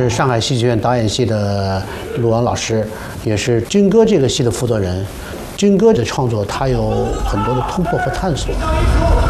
是上海戏剧院导演系的陆王老师，也是军歌这个戏的负责人。军歌的创作，它有很多的突破和探索。